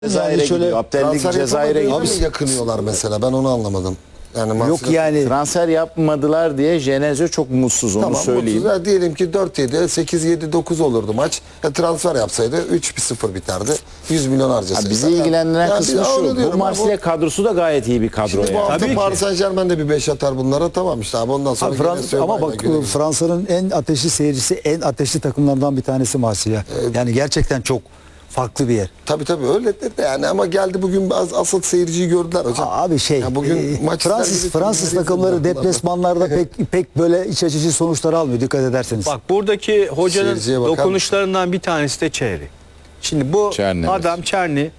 Cezayir'e gidiyor. Abdülhamid Cezayir'e gidiyor. Abi yakınıyorlar mesela, ben onu anlamadım. Yani Yok yani transfer yapmadılar diye Jenezio çok mutsuz, onu tamam, söyleyeyim. Mutsuz. Diyelim ki 4-7, 8-7-9 olurdu maç. Transfer yapsaydı 3-0 biterdi. 100 milyon harcasaydı. Bizi ilgilendiren ya kısmı şu. Bu Marsilya kadrosu da gayet iyi bir kadro. Şimdi bu hafta Paris Saint-Germain de bir 5 atar bunlara, tamam işte abi, ondan sonra ama bak, Fransa'nın en ateşli seyircisi, en ateşli takımlardan bir tanesi Marsilya. Yani gerçekten çok farklı bir yer. Tabii öyle de yani, ama geldi bugün asıl seyirciyi gördüler hocam. Abi bugün Fransız takımları deplasmanlarda pek böyle iç açıcı sonuçlar almıyor, dikkat ederseniz. Bak, buradaki hocanın dokunuşlarından bir tanesi de Çerni. Şimdi bu adam Çerni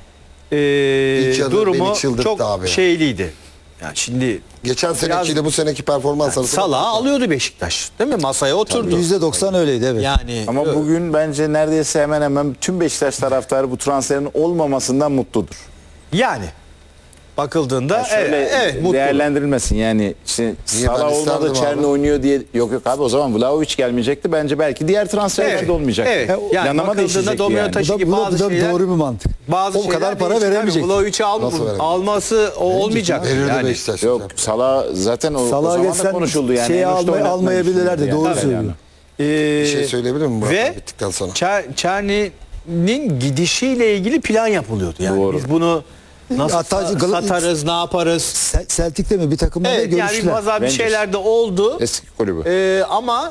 durumu çok şeyliydi. Yani şimdi geçen senekiyle bu seneki performans arasında Salah'ı alıyordu Beşiktaş, değil mi? Masaya oturdu. %90 öyleydi, evet. Yani ama bugün bence neredeyse hemen hemen tüm Beşiktaş taraftarı bu transferin olmamasından mutludur. Yani bakıldığında Yani şöyle mutlu. Değerlendirilmesin yani, işte Salah olmadı, Çerni oynuyor diye. Yok abi, o zaman Vlahovic gelmeyecekti, bence belki diğer transferler de olmayacaktı. Evet. Yani yanlama değişecekti domino yani. taşı gibi bazı şeyler, doğru bir mantık. bazı o kadar para veremeyecek. Vlahovic'i alması olmayacak. Verirdi Beşiktaş. Yok, Salah zaten o zaman da konuşuldu yani. Şeyi almayabilirlerdi, doğru söylüyor. Bir şey söyleyebilir miyim Ve bittikten sonra? Çerni'nin gidişiyle ilgili plan yapılıyordu. Yani doğru. biz bunu nasıl satarız, ne yaparız? Celtic'te mi bir takımla Evet, görüştüler. Yani bir şeyler de oldu. Eski kulübü. Ama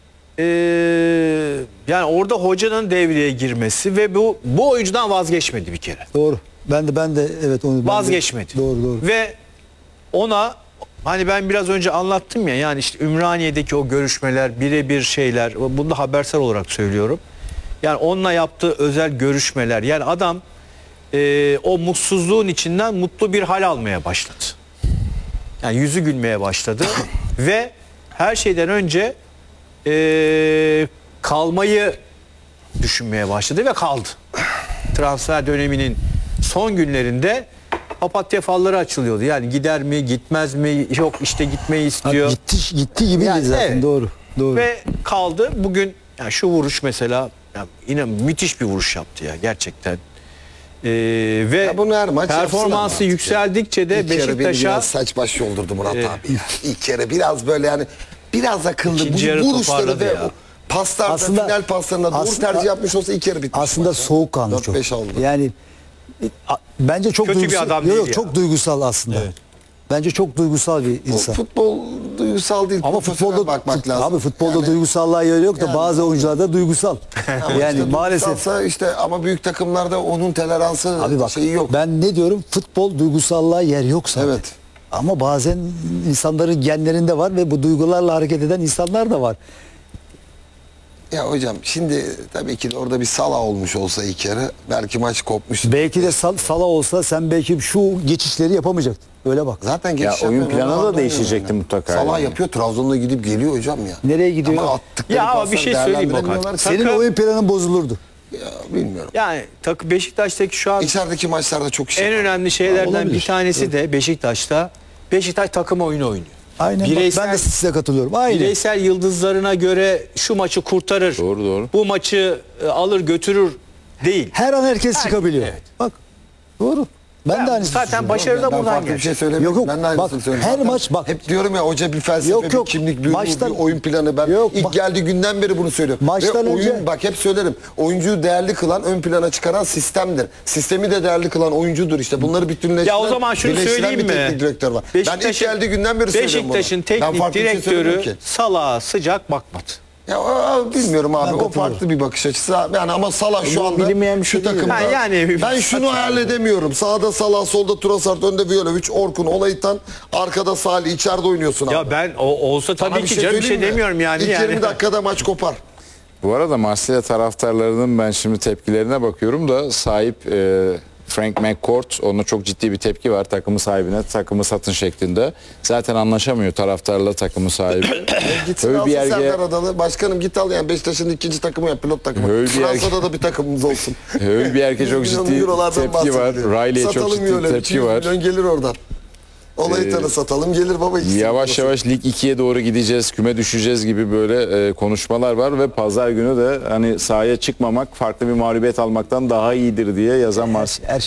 yani orada hocanın devreye girmesi ve bu oyuncudan vazgeçmedi bir kere. Doğru. Ben de evet, onu Vazgeçmedi. Doğru. Ve ona, hani ben biraz önce anlattım ya, yani işte Ümraniye'deki o görüşmeler, birebir şeyler, bunu da habersel olarak söylüyorum. Yani onunla yaptığı özel görüşmeler, yani adam o mutsuzluğun içinden mutlu bir hal almaya başladı. Yani yüzü gülmeye başladı ve her şeyden önce kalmayı düşünmeye başladı ve kaldı. Transfer döneminin son günlerinde papatya falları açılıyordu. Yani gider mi, gitmez mi? Yok işte gitmeyi istiyor. Gitti gibi Yani, zaten, evet. doğru. Ve kaldı. Bugün yani şu vuruş mesela, yani yine müthiş bir vuruş yaptı ya gerçekten. Ve bunu her maç performansı yükseldikçe de Beşiktaş'a biraz saç baş yoldurdu Murat abi. Ya. İlk yarı biraz böyle, yani biraz akıllı vuruşları ve paslarda, final paslarında doğru tercih yapmış olsa ilk yarı bitmiş. Aslında soğukkanlı çok. Yani bence çok kötü duygusal. bir adam değil. Çok duygusal aslında. Evet. Bence çok duygusal bir insan. Futbol duygusal değil. Ama futbolda bakmak lazım. Abi futbolda duygusallığa yer yok da bazı oyuncularda duygusal. Yani işte maalesef. İşte ama büyük takımlarda onun toleransı şeyi yok. Ben ne diyorum? Futbol duygusallığa yer yok zaten. Evet. Ama bazen insanların genlerinde var ve bu duygularla hareket eden insanlar da var. Ya hocam şimdi tabii ki de orada bir Salah olmuş olsa ilk yarı belki maç kopmuş. Belki de Salah olsa sen belki şu geçişleri yapamayacaktın. Öyle bak. Zaten oyun planı da değişecekti mutlaka. Salah yani. yapıyor, Trabzon'da gidip geliyor hocam ya. Nereye gidiyor? Ama attıkları ama bir şey söyleyeyim bak. Senin oyun planın bozulurdu. Ya bilmiyorum. Yani Beşiktaş'taki şu an İçerideki maçlarda çok şey en önemli şeylerden bir tanesi de Beşiktaş takım oyunu oynuyor. Aynen. Ben de size katılıyorum. Aynen. Bireysel yıldızlarına göre şu maçı kurtarır. Doğru. Bu maçı alır götürür değil. Her an herkes çıkabiliyor. Evet. Bak. Doğru. Ben de aynısını zaten başarı da buradan bir şey gelir. söylemiyorum. Yok. Ben de aynısını Bak, söylüyorum. her maç bak. Hep diyorum ya, hoca bir felsefe, bir kimlik, bir oyun planı. Ben ilk geldiği günden beri bunu söylüyorum. Maçtan önce bak hep söylerim. Oyuncuyu değerli kılan, ön plana çıkaran sistemdir. Sistemi de değerli kılan oyuncudur işte. Bunları bütünleştiren, Ya o zaman şunu söyleyeyim mi? teknik direktör var. Ben ilk geldiği günden beri söylüyorum bunu. Beşiktaş'ın teknik direktörü Salah'a sıcak bakmadı. Ya bilmiyorum abi, o farklı bir bakış açısı. Yani ama Salah şu anda şu takımda. Ben şunu hayal edemiyorum. Sağda Salah, solda Trossard, önde Vlahovic, Orkun, Olaytan, arkada Salih, içeride oynuyorsun abi. Ya ben olsa tabii ki canım bir şey demiyorum yani. İlk 20 dakikada maç kopar. Bu arada Marsilya taraftarlarının ben şimdi tepkilerine bakıyorum da sahip Frank McCourt, ona çok ciddi bir tepki var takımı sahibine, takımı satın şeklinde. Zaten anlaşamıyor taraftarla takımı sahibi. Gitsin alsın Serdar Adalı. Başkanım git al, yani Beşiktaş'ın ikinci takımı ya, pilot takımı. Fransa'da da bir takımımız olsun. Hölbjerg'e çok ciddi tepki var. Riley'e çok ciddi tepki var. Milyon gelir oradan. Olaytan'ı satalım gelir baba. Yavaş yavaş Lig 2'ye doğru gideceğiz, küme düşeceğiz gibi böyle konuşmalar var ve pazar günü de hani sahaya çıkmamak farklı bir mağlubiyet almaktan daha iyidir diye yazan var. Her